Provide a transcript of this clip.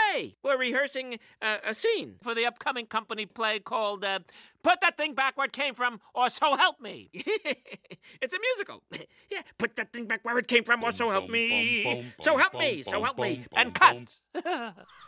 Hey, we're rehearsing a scene for the upcoming company play called Put That Thing Back Where It Came From, or So Help Me. It's a musical. Yeah, put that thing back where it came from, or so help me. So help me, so help me. And cut.